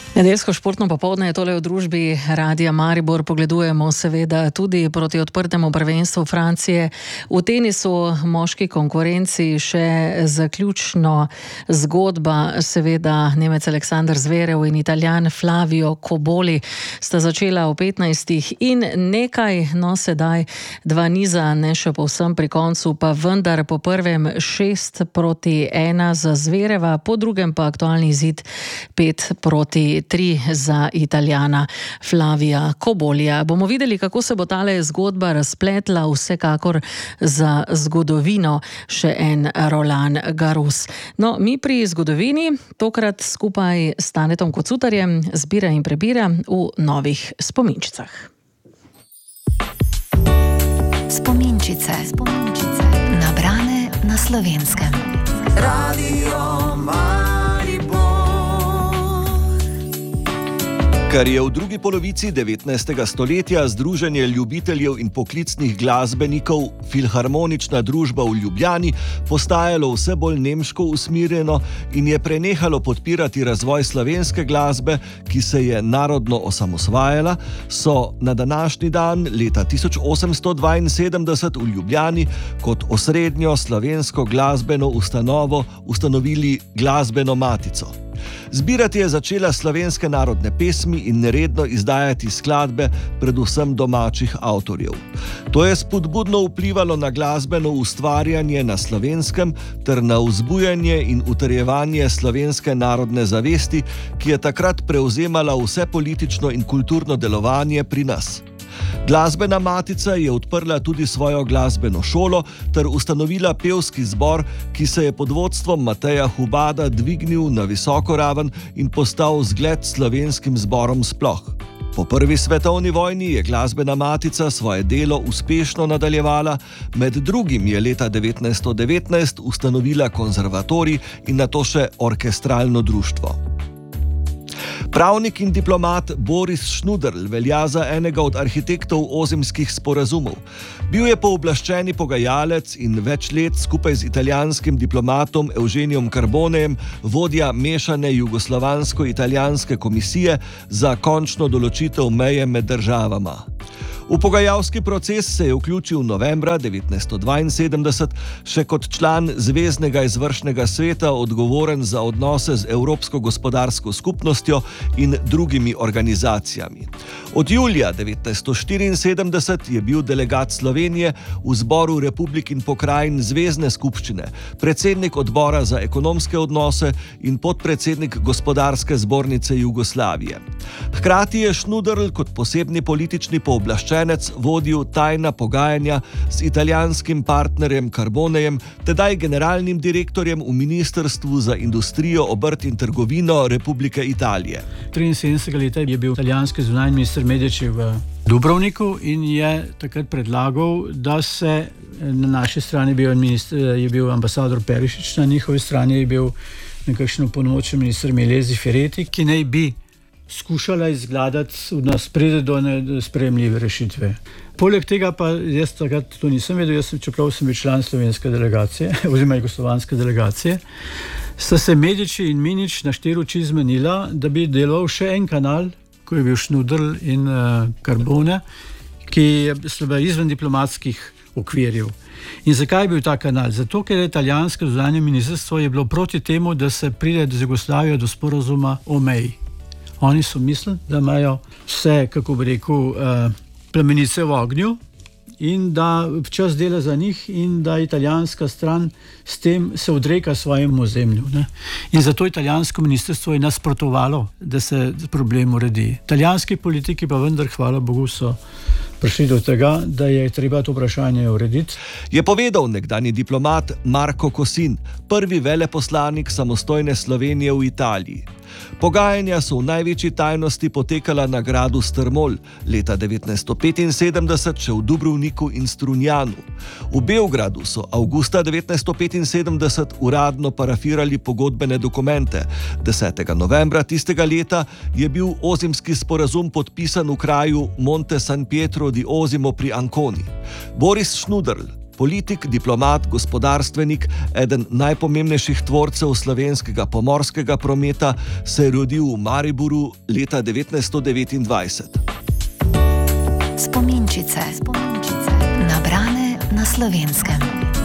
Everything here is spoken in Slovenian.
Nedeljsko športno popoldne je tole v družbi Radia Maribor. Pogledujemo seveda tudi proti odprtemu prvenstvu Francije v tenisu, moški konkurenci. Še zaključno zgodba, seveda Nemec Alexander Zverev in Italijan Flavio Cobolli sta začela v 15 in nekaj, no sedaj dva niza, ne še povsem pri koncu, pa vendar po prvem 6-1 za Zvereva, po drugem pa aktualni izid 5-3 za Italijana Flavia Cobollija. Bomo videli, kako se bo tale zgodba razpletla, vsekakor za zgodovino še en Roland Garros. No, mi pri zgodovini tokrat skupaj s Tanetom Kocutarjem zbira in prebira v novih spominčicah. Spominčice. Nabrane na Slovenskem. Radio Maribor. Kar je v drugi polovici 19. stoletja Združenje ljubiteljev in poklicnih glasbenikov Filharmonična družba v Ljubljani postajalo vse bolj nemško usmerjeno in je prenehalo podpirati razvoj slovenske glasbe, ki se je narodno osamosvajala, so na današnji dan leta 1872 v Ljubljani kot osrednjo slovensko glasbeno ustanovo ustanovili Glasbeno matico. Zbirati je začela slovenske narodne pesmi in neredno izdajati skladbe predvsem domačih avtorjev. To je spodbudno vplivalo na glasbeno ustvarjanje na Slovenskem ter na vzbujanje in utrjevanje slovenske narodne zavesti, ki je takrat prevzemala vse politično in kulturno delovanje pri nas. Glasbena matica je odprla tudi svojo glasbeno šolo ter ustanovila pevski zbor, ki se je pod vodstvom Mateja Hubada dvignil na visoko raven in postal zgled slovenskim zborom sploh. Po prvi svetovni vojni je Glasbena matica svoje delo uspešno nadaljevala, med drugim je leta 1919 ustanovila konzervatorij in nato še orkestralno društvo. Pravnik in diplomat Boris Šnuderl velja za enega od arhitektov ozemskih sporazumov. Bil je pooblaščeni pogajalec in več let skupaj z italijanskim diplomatom Eugenijom Carbonejem vodja mešane jugoslovansko-italijanske komisije za končno določitev meje med državama. V pogajalski proces se je vključil novembra 1972 še kot član Zveznega izvršnega sveta odgovoren za odnose z Evropsko gospodarsko skupnostjo in drugimi organizacijami. Od julija 1974 je bil delegat Slovenije v Zboru republik in pokrajin Zvezne skupščine, predsednik odbora za ekonomske odnose in podpredsednik Gospodarske zbornice Jugoslavije. Hkrati je Šnuderl kot posebni politični pooblaščenec vodil tajna pogajanja z italijanskim partnerjem Carbonejem, tedaj generalnim direktorjem v Ministrstvu za industrijo, obrt in trgovino Republike Italije. 73. leta je bil italijanski zunanji minister Medici v Dubrovniku in je takrat predlagal, da se na naši strani je bil ambasador Perišič, na njihovi strani je bil nekakšen opolnomočen minister Milesi Ferretti, ki naj bi skušala izgledati, da pride do sprejemljive rešitve. Poleg tega pa jaz takrat to nisem vedel, čeprav sem bil član slovenske delegacije, oziroma jugoslovanske delegacije, sta se Medici in Minić na štiri oči zmenila, da bi delal še en kanal, ko je bil Šnuderl in Carbone, ki je izven diplomatskih okvirjev. In zakaj je bil ta kanal? Zato, ker je italijansko zunanje ministrstvo je bilo proti temu, da se pride z Jugoslavijo do sporazuma o meji. Oni so mislili, da imajo vse, kako bi rekel, plamenice v ognju in da čas dela za njih in da italijanska stran s tem se odreka svojemu ozemlju. Ne? In zato italijansko ministrstvo je nasprotovalo, da se problem uredi. Italijanski politiki pa vendar, hvala Bogu, so prišli do tega, da je treba to vprašanje urediti. Je povedal nekdanji diplomat Marko Kosin, prvi veleposlanik samostojne Slovenije v Italiji. Pogajanja so v največji tajnosti potekala na gradu Strmol, leta 1975 še v Dubrovniku in Strunjanu. V Beogradu so avgusta 1975 uradno parafirali pogodbene dokumente. 10. novembra tistega leta je bil ozemski sporazum podpisan v kraju Monte San Pietro di Osimo pri Anconi. Boris Šnuderl, Politik, diplomat, gospodarstvenik, eden najpomembnejših tvorcev slovenskega pomorskega prometa, se je rodil v Mariboru leta 1929. Spominčice. Nabrane na Slovenskem.